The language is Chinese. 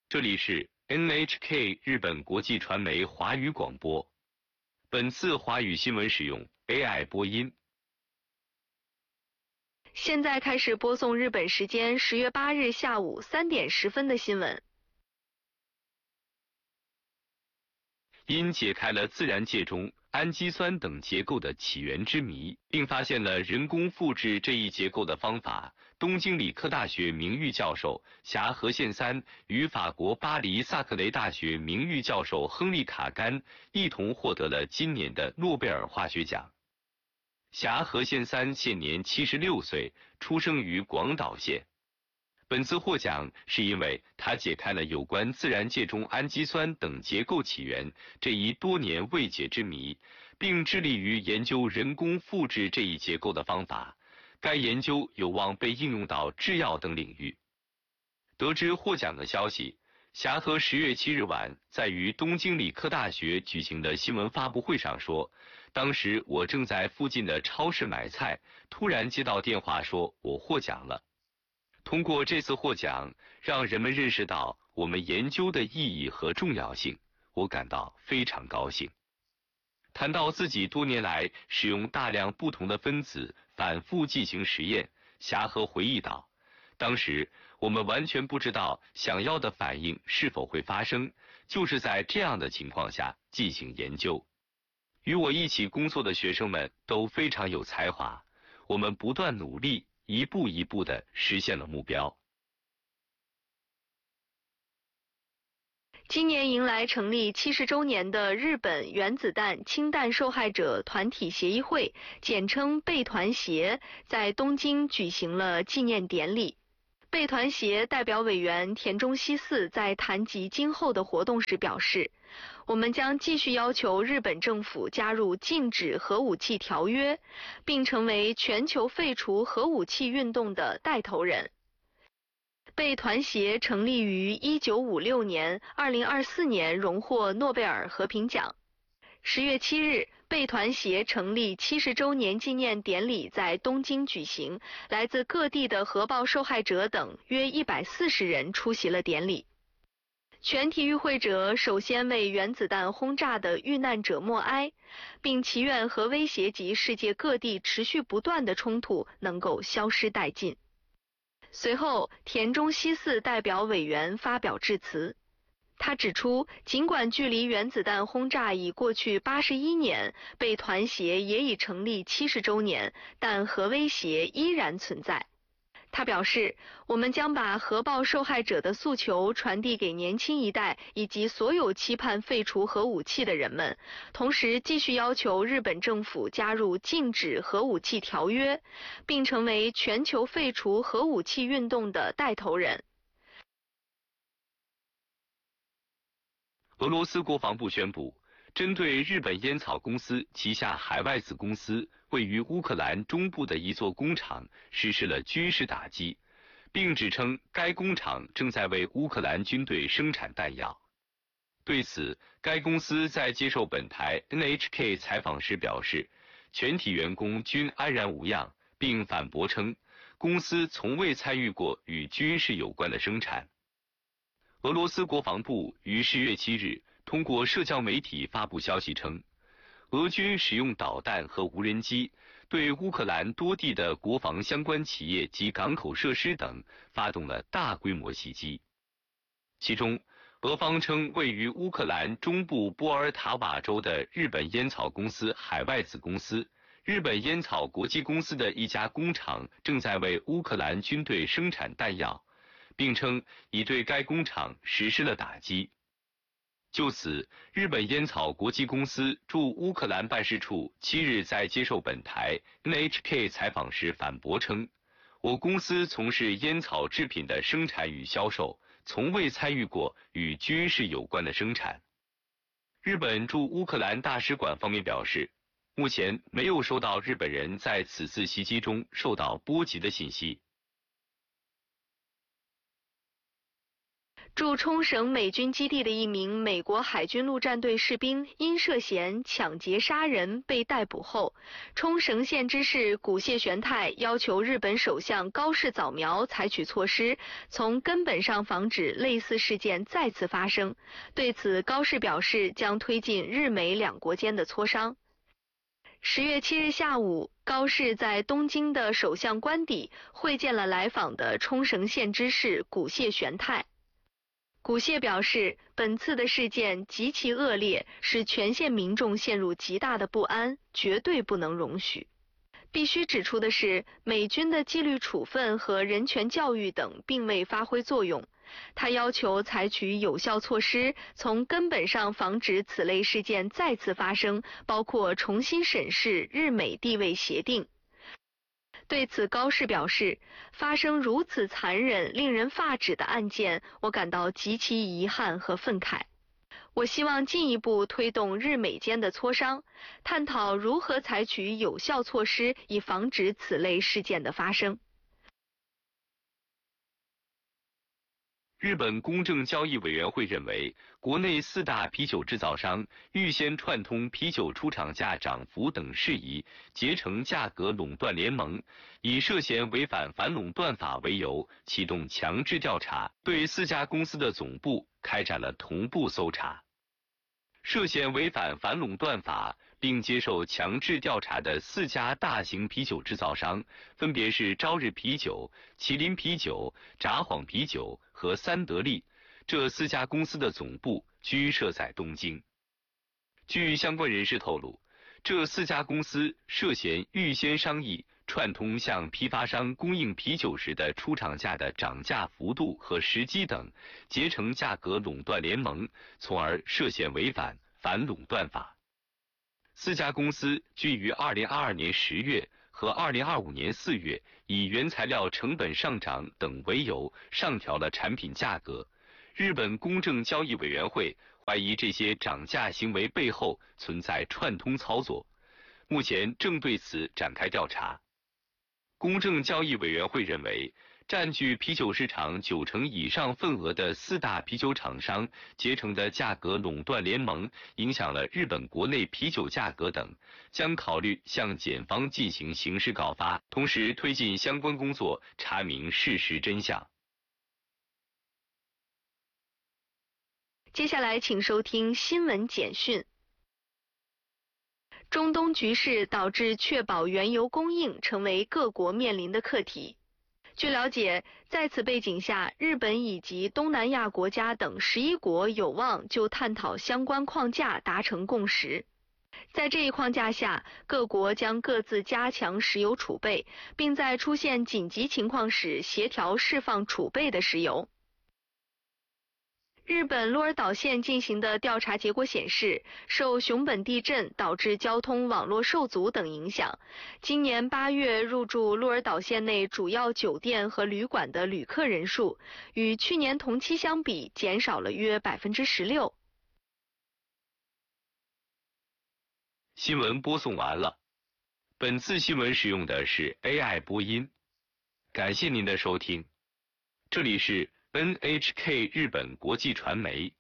这里是 NHK 日本国际传媒华语广播。本次华语新闻使用 AI 播音。 现在开始播送日本时间10月8日下午3点10分的新闻。 因解开了自然界中氨基酸等结构的起源之谜，并发现了人工复制这一结构的方法，东京理科大学名誉教授霞和宪三与法国巴黎萨克雷大学名誉教授亨利卡甘一同获得了今年的诺贝尔化学奖。霞和宪三现年76岁，出生于广岛县。本次获奖是因为他解开了有关自然界中氨基酸等结构起源这一多年未解之谜，并致力于研究人工复制这一结构的方法。该研究有望被应用到制药等领域。得知获奖的消息，霞和10月7日晚在于东京理科大学举行的新闻发布会上说，当时我正在附近的超市买菜，突然接到电话说我获奖了。通过这次获奖，让人们认识到我们研究的意义和重要性，我感到非常高兴。谈到自己多年来使用大量不同的分子反复进行实验，霞和回忆道，当时我们完全不知道想要的反应是否会发生，就是在这样的情况下进行研究。与我一起工作的学生们都非常有才华，我们不断努力，一步一步地实现了目标。 今年迎来成立70周年的日本原子弹氢弹受害者团体协议会，简称备团协，在东京举行了纪念典礼。备团协代表委员田中希四在谈及今后的活动时表示，我们将继续要求日本政府加入禁止核武器条约，并成为全球废除核武器运动的带头人。备团协成立于1956年，2024年荣获诺贝尔和平奖。10月7日，备团协成立70周年纪念典礼在东京举行，来自各地的核爆受害者等约140人出席了典礼。全体与会者首先为原子弹轰炸的遇难者默哀，并祈愿核威胁及世界各地持续不断的冲突能够消失殆尽。随后，田中希四代表委员发表致辞。他指出，尽管距离原子弹轰炸已过去81年，备团协也已成立70周年，但核威胁依然存在。他表示，我们将把核爆受害者的诉求传递给年轻一代以及所有期盼废除核武器的人们，同时继续要求日本政府加入禁止核武器条约，并成为全球废除核武器运动的带头人。 俄罗斯国防部宣布，针对日本烟草公司旗下海外子公司位于乌克兰中部的一座工厂实施了军事打击，并指称该工厂正在为乌克兰军队生产弹药。对此，该公司在接受本台 NHK 采访时表示，全体员工均安然无恙，并反驳称，公司从未参与过与军事有关的生产。俄罗斯国防部于10月7日通过社交媒体发布消息称，俄军使用导弹和无人机对乌克兰多地的国防相关企业及港口设施等发动了大规模袭击。其中，俄方称位于乌克兰中部波尔塔瓦州的日本烟草公司海外子公司日本烟草国际公司的一家工厂正在为乌克兰军队生产弹药，并称已对该工厂实施了打击。就此，日本烟草国际公司驻乌克兰办事处7日在接受本台 NHK 采访时反驳称，我公司从事烟草制品的生产与销售，从未参与过与军事有关的生产。日本驻乌克兰大使馆方面表示，目前没有收到日本人在此次袭击中受到波及的信息。 驻冲绳美军基地的一名美国海军陆战队士兵因涉嫌抢劫杀人被逮捕后，冲绳县知事古谢玄太要求日本首相高市早苗采取措施，从根本上防止类似事件再次发生。对此，高市表示将推进日美两国间的磋商。10月7日下午，高市在东京的首相官邸会见了来访的冲绳县知事古谢玄太。古谢表示，本次的事件极其恶劣，使全县民众陷入极大的不安，绝对不能容许。必须指出的是，美军的纪律处分和人权教育等并未发挥作用。他要求采取有效措施，从根本上防止此类事件再次发生，包括重新审视日美地位协定。对此，高市表示，发生如此残忍、令人发指的案件，我感到极其遗憾和愤慨。我希望进一步推动日美间的磋商，探讨如何采取有效措施，以防止此类事件的发生。 日本公正交易委员会认为，国内4大啤酒制造商预先串通啤酒出厂价涨幅等事宜，结成价格垄断联盟，以涉嫌违反反垄断法为由，启动强制调查，对4家公司的总部开展了同步搜查。涉嫌违反反垄断法并接受强制调查的4家大型啤酒制造商，分别是朝日啤酒、麒麟啤酒、札幌啤酒和三得利。这4家公司的总部均设在东京。据相关人士透露，这4家公司涉嫌预先商议串通向批发商供应啤酒时的出厂价的涨价幅度和时机等，结成价格垄断联盟，从而涉嫌违反反垄断法。4家公司均于2022年10月和2025年4月以原材料成本上涨等为由上调了产品价格。日本公正交易委员会怀疑这些涨价行为背后存在串通操作，目前正对此展开调查。公正交易委员会认为，占据啤酒市场90%以上份额的4大啤酒厂商结成的价格垄断联盟影响了日本国内啤酒价格等，将考虑向检方进行刑事告发，同时推进相关工作，查明事实真相。 接下来请收听新闻简讯。中东局势导致确保原油供应成为各国面临的课题。据了解，在此背景下，日本以及东南亚国家等11国有望就探讨相关框架达成共识。在这一框架下，各国将各自加强石油储备，并在出现紧急情况时协调释放储备的石油。日本鹿儿岛县进行的调查结果显示，受熊本地震导致交通网络受阻等影响，今年8月入住鹿儿岛县内主要酒店和旅馆的旅客人数，与去年同期相比减少了约16%。 新闻播送完了，本次新闻使用的是 AI 播音，感谢您的收听，这里是NHK 日本国际传媒。